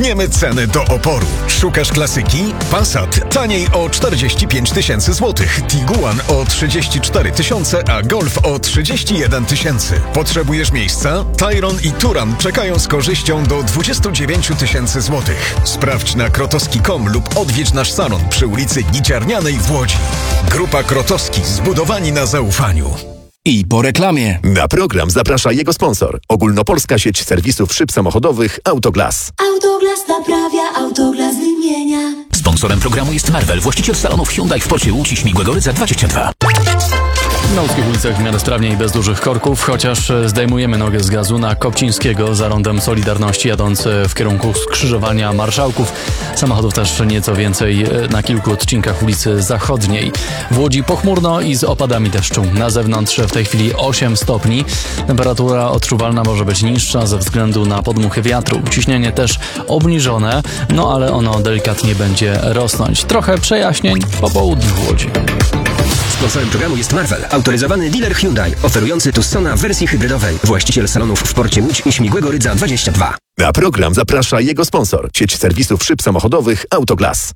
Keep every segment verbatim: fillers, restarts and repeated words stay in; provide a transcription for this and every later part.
Pniemy ceny do oporu. Szukasz klasyki? Passat taniej o czterdzieści pięć tysięcy złotych, Tiguan o trzydzieści cztery tysiące, a Golf o trzydzieści jeden tysięcy. Potrzebujesz miejsca? Tayron i Turan czekają z korzyścią do dwadzieścia dziewięć tysięcy złotych. Sprawdź na krotowski kropka com lub odwiedź nasz salon przy ulicy Niciarnianej w Łodzi. Grupa Krotowski, zbudowani na zaufaniu. I po reklamie. Na program zaprasza jego sponsor. Ogólnopolska sieć serwisów szyb samochodowych Autoglas. Autoglas naprawia, Autoglas wymienia. Sponsorem programu jest Marvel, właściciel salonów Hyundai w porcie Łódź i Śmigłego Rydza dwadzieścia dwa. Na łódzkich ulicach w miarę sprawnie i bez dużych korków, chociaż zdejmujemy nogę z gazu na Kopcińskiego za rondem Solidarności, jadąc w kierunku skrzyżowania Marszałków. Samochodów też nieco więcej na kilku odcinkach ulicy Zachodniej. W Łodzi pochmurno i z opadami deszczu. Na zewnątrz w tej chwili osiem stopni. Temperatura odczuwalna może być niższa ze względu na podmuchy wiatru. Ciśnienie też obniżone, no ale ono delikatnie będzie rosnąć. Trochę przejaśnień po południu w Łodzi. Sponsorem programu jest Marvel, autoryzowany dealer Hyundai, oferujący Tucsona w wersji hybrydowej. Właściciel salonów w porcie Łódź i Śmigłego Rydza dwadzieścia dwa. Na program zaprasza jego sponsor. Sieć serwisów szyb samochodowych Autoglas.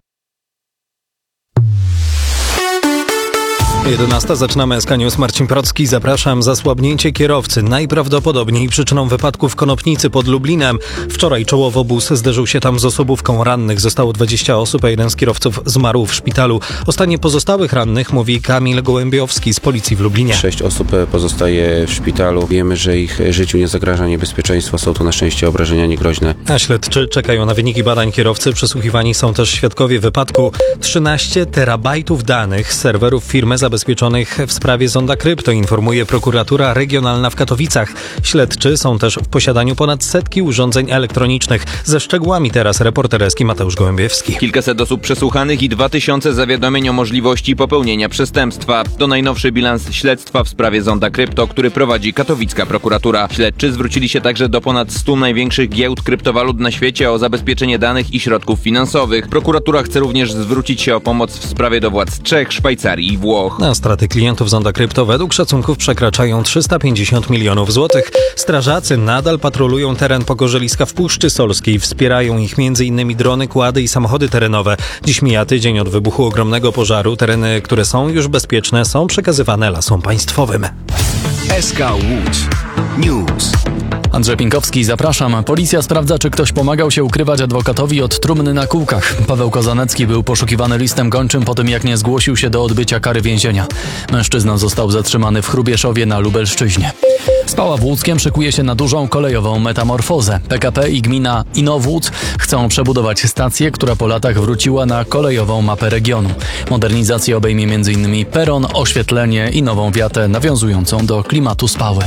jedenasta. Zaczynamy S K News. Marcin Procki. Zapraszam. Zasłabnięcie kierowcy. Najprawdopodobniej przyczyną wypadku w Konopnicy pod Lublinem. Wczoraj czołowo bus zderzył się tam z osobówką rannych. Zostało dwadzieścia osób, a jeden z kierowców zmarł w szpitalu. O stanie pozostałych rannych mówi Kamil Gołębiowski z policji w Lublinie. Sześć osób pozostaje w szpitalu. Wiemy, że ich życiu nie zagraża niebezpieczeństwo. Są to na szczęście obrażenia niegroźne. A śledczy czekają na wyniki badań kierowcy. Przesłuchiwani są też świadkowie wypadku. trzynaście terabajtów danych z serwerów firmy zabezpieczonych w sprawie Zonda Krypto, informuje prokuratura regionalna w Katowicach. Śledczy są też w posiadaniu ponad setki urządzeń elektronicznych. Ze szczegółami teraz reporter S K Mateusz Gołębiewski. Kilkaset osób przesłuchanych i dwa tysiące zawiadomień o możliwości popełnienia przestępstwa. To najnowszy bilans śledztwa w sprawie Zonda Krypto, który prowadzi katowicka prokuratura. Śledczy zwrócili się także do ponad stu największych giełd kryptowalut na świecie o zabezpieczenie danych i środków finansowych. Prokuratura chce również zwrócić się o pomoc w sprawie do władz Czech, Szwajcarii i Włoch. A straty klientów Zonda Krypto według szacunków przekraczają trzysta pięćdziesiąt milionów złotych. Strażacy nadal patrolują teren pogorzeliska w Puszczy Solskiej. Wspierają ich m.in. drony, kłady i samochody terenowe. Dziś mija tydzień od wybuchu ogromnego pożaru. Tereny, które są już bezpieczne, są przekazywane Lasom Państwowym. S K Łódź News. Andrzej Pinkowski, zapraszam. Policja sprawdza, czy ktoś pomagał się ukrywać adwokatowi od trumny na kółkach. Paweł Kozanecki był poszukiwany listem gończym po tym, jak nie zgłosił się do odbycia kary więzienia. Mężczyzna został zatrzymany w Chrubieszowie na Lubelszczyźnie. Spała w Łódzkiem szykuje się na dużą kolejową metamorfozę. P K P i gmina Inowłódz chcą przebudować stację, która po latach wróciła na kolejową mapę regionu. Modernizacja obejmie m.in. peron, oświetlenie i nową wiatę nawiązującą do klimatu Spały.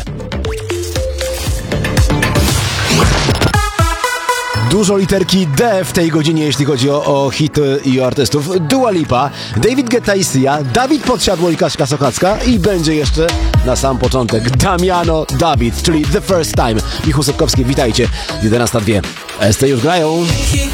Dużo literki D w tej godzinie, jeśli chodzi o, o hity i o artystów. Dua Lipa, David Guetta i Sia, Dawid Podsiadło i Kaśka Sochacka i będzie jeszcze na sam początek Damiano Dawid, czyli The First Time. Michał Sotkowski, witajcie. jedenasta dwie. S T już grają.